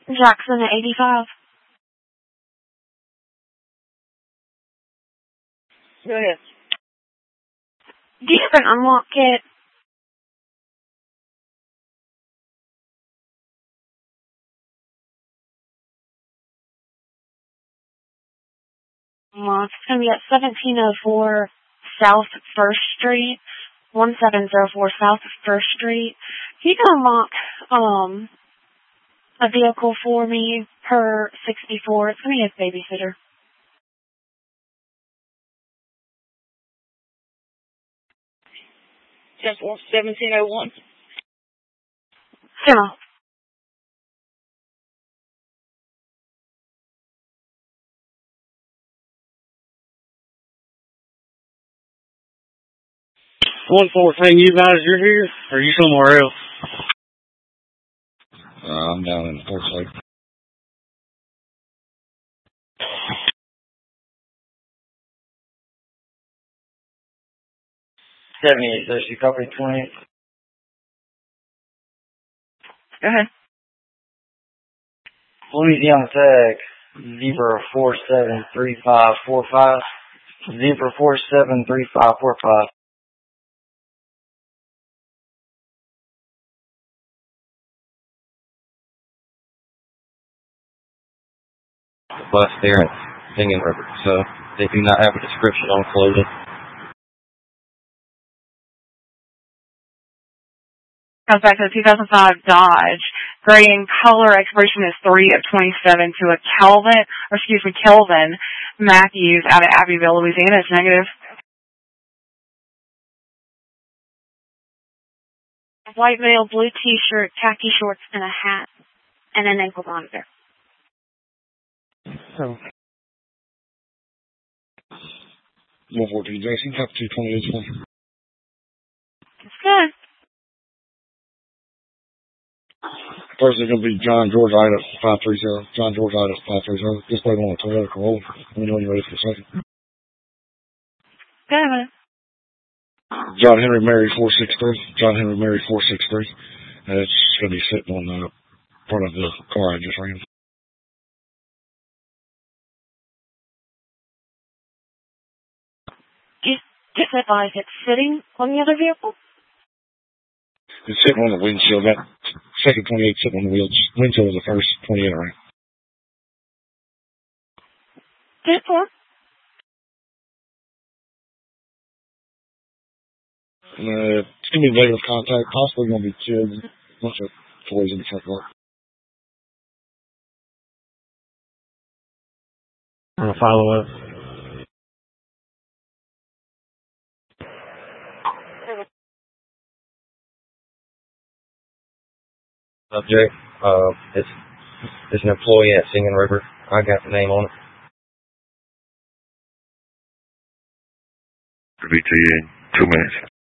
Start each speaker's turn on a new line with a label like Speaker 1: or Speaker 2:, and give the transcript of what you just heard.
Speaker 1: Jackson at 85.
Speaker 2: Go ahead.
Speaker 1: Do you have an unlock kit? It's going to be at 1704 South 1st Street, 1704 South 1st Street. You can unlock a vehicle for me per 64. It's going to be a babysitter.
Speaker 2: Just 1701.
Speaker 1: Sure.
Speaker 3: One fourth thing, you guys, you're here, or are you somewhere else? I'm down in Fort Lake.
Speaker 4: 78, so she copy 20.
Speaker 2: Go ahead.
Speaker 4: Louisiana Tech, Zebra 473545. Zebra 473545.
Speaker 5: Bus there at Singing River, so they do not have a description on clothing.
Speaker 6: Comes back to the 2005 Dodge. Gray in color, expiration is 3 of 27 to a Kelvin Matthews out of Abbeville, Louisiana. It's negative.
Speaker 1: White male, blue t-shirt, khaki shorts, and a hat, and an ankle monitor.
Speaker 3: So. 114 Jason, copy 228.
Speaker 1: It's good.
Speaker 3: First is going to be John George Ida 530. John George Ida 530. Just play on a Toyota Corolla. Let me know when you're ready for the second.
Speaker 1: Good.
Speaker 3: John Henry Mary 463. John Henry Mary 463. It's going to be sitting on the front of the car I just ran.
Speaker 1: Just advise it's sitting on the other vehicle?
Speaker 3: It's sitting on the windshield. That second 28 sitting on the wheels. Windshield was the first 28 around.
Speaker 1: Good for.
Speaker 3: It's going to be negative contact. Possibly going to be kids. A bunch of toys in the truck car.
Speaker 7: I'm going to follow up.
Speaker 5: Subject, it's an employee at Singing River. I got the name on it.
Speaker 8: Could be to you in 2 minutes.